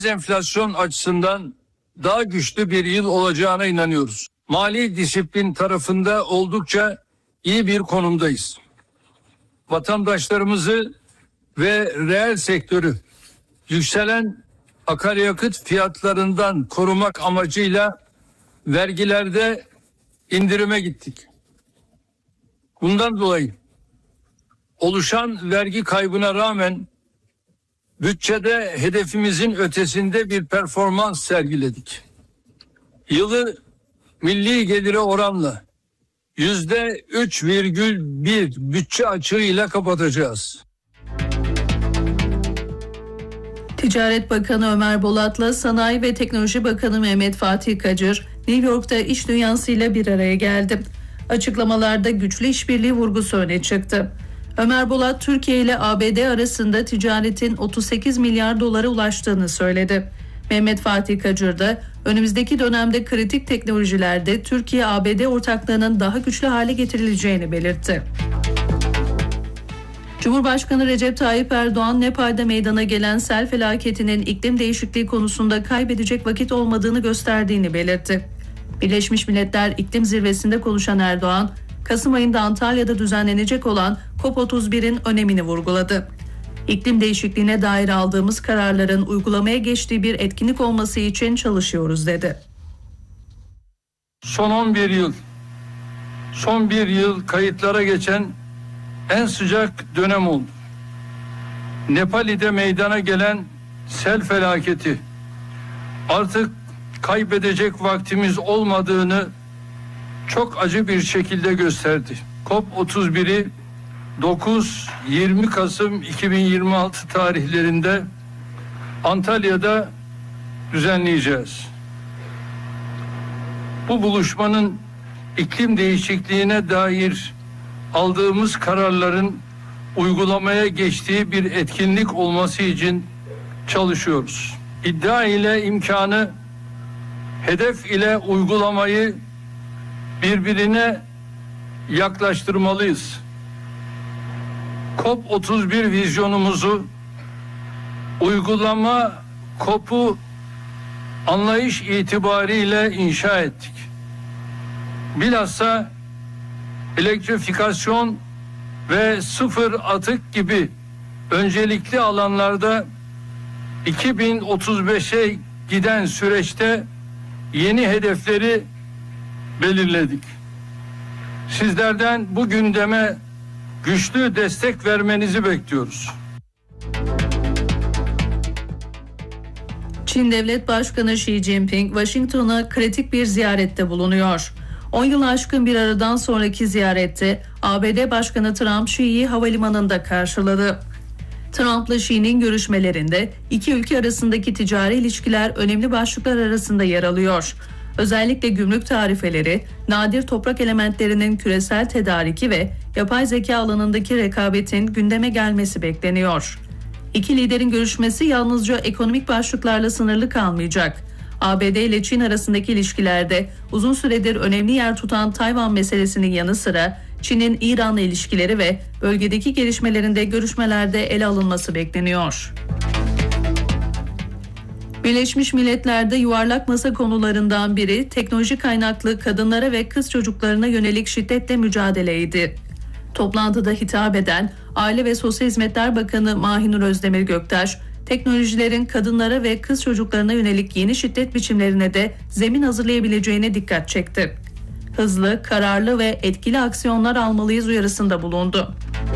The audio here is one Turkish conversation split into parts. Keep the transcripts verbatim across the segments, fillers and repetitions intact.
enflasyon açısından daha güçlü bir yıl olacağına inanıyoruz. Mali disiplin tarafında oldukça iyi bir konumdayız. Vatandaşlarımızı ve reel sektörü yükselen akaryakıt fiyatlarından korumak amacıyla vergilerde indirime gittik. Bundan dolayı oluşan vergi kaybına rağmen bütçede hedefimizin ötesinde bir performans sergiledik. Yılı milli gelire oranla yüzde üç virgül bir bütçe açığıyla kapatacağız. Ticaret Bakanı Ömer Bolat'la Sanayi ve Teknoloji Bakanı Mehmet Fatih Kacır, New York'ta iş dünyasıyla bir araya geldi. Açıklamalarda güçlü işbirliği vurgusu öne çıktı. Ömer Bolat, Türkiye ile A B D arasında ticaretin otuz sekiz milyar dolara ulaştığını söyledi. Mehmet Fatih Kacır da önümüzdeki dönemde kritik teknolojilerde Türkiye-A B D ortaklığının daha güçlü hale getirileceğini belirtti. Cumhurbaşkanı Recep Tayyip Erdoğan, Nepal'de meydana gelen sel felaketinin iklim değişikliği konusunda kaybedecek vakit olmadığını gösterdiğini belirtti. Birleşmiş Milletler İklim Zirvesi'nde konuşan Erdoğan, Kasım ayında Antalya'da düzenlenecek olan COP otuz birin önemini vurguladı. İklim değişikliğine dair aldığımız kararların uygulamaya geçtiği bir etkinlik olması için çalışıyoruz dedi. Son on bir yıl, son bir yıl kayıtlara geçen en sıcak dönem oldu. Nepal'de meydana gelen sel felaketi artık kaybedecek vaktimiz olmadığını çok acı bir şekilde gösterdi. COP otuz biri dokuz yirmi Kasım iki bin yirmi altı tarihlerinde Antalya'da düzenleyeceğiz. Bu buluşmanın iklim değişikliğine dair aldığımız kararların uygulamaya geçtiği bir etkinlik olması için çalışıyoruz. İddia ile imkanı, hedef ile uygulamayı birbirine yaklaştırmalıyız. COP otuz bir vizyonumuzu uygulama COP'u anlayış itibariyle inşa ettik. Bilhassa elektrifikasyon ve sıfır atık gibi öncelikli alanlarda iki bin otuz beşe giden süreçte yeni hedefleri belirledik. Sizlerden bu gündeme güçlü destek vermenizi bekliyoruz. Çin Devlet Başkanı Xi Jinping, Washington'a kritik bir ziyarette bulunuyor. on yıl aşkın bir aradan sonraki ziyarette A B D Başkanı Trump Xi'yi havalimanında karşıladı. Trump'la Xi'nin görüşmelerinde iki ülke arasındaki ticari ilişkiler önemli başlıklar arasında yer alıyor. Özellikle gümrük tarifeleri, nadir toprak elementlerinin küresel tedariki ve yapay zeka alanındaki rekabetin gündeme gelmesi bekleniyor. İki liderin görüşmesi yalnızca ekonomik başlıklarla sınırlı kalmayacak. A B D ile Çin arasındaki ilişkilerde uzun süredir önemli yer tutan Tayvan meselesinin yanı sıra Çin'in İran'la ilişkileri ve bölgedeki gelişmelerinde görüşmelerde ele alınması bekleniyor. Birleşmiş Milletler'de yuvarlak masa konularından biri teknoloji kaynaklı kadınlara ve kız çocuklarına yönelik şiddetle mücadeleydi. Toplantıda hitap eden Aile ve Sosyal Hizmetler Bakanı Mahinur Özdemir Göktaş, teknolojilerin kadınlara ve kız çocuklarına yönelik yeni şiddet biçimlerine de zemin hazırlayabileceğine dikkat çekti. Hızlı, kararlı ve etkili aksiyonlar almalıyız uyarısında bulundu.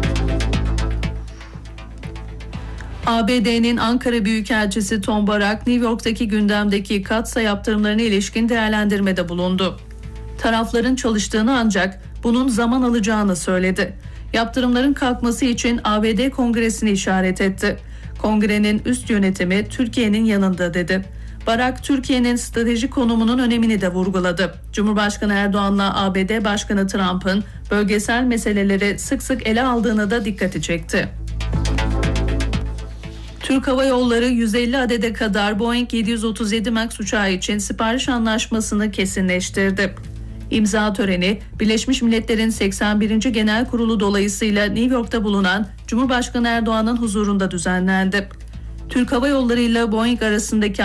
A B D'nin Ankara Büyükelçisi Tom Barak, New York'taki gündemdeki Katsa yaptırımlarına ilişkin değerlendirmede bulundu. Tarafların çalıştığını ancak bunun zaman alacağını söyledi. Yaptırımların kalkması için A B D Kongresi'ni işaret etti. Kongrenin üst yönetimi Türkiye'nin yanında dedi. Barak, Türkiye'nin stratejik konumunun önemini de vurguladı. Cumhurbaşkanı Erdoğan'la A B D Başkanı Trump'ın bölgesel meseleleri sık sık ele aldığına da dikkati çekti. Türk Hava Yolları yüz elli adede kadar Boeing yedi yüz otuz yedi Max uçağı için sipariş anlaşmasını kesinleştirdi. İmza töreni Birleşmiş Milletler'in seksen birinci Genel Kurulu dolayısıyla New York'ta bulunan Cumhurbaşkanı Erdoğan'ın huzurunda düzenlendi. Türk Hava Yolları ile Boeing arasındaki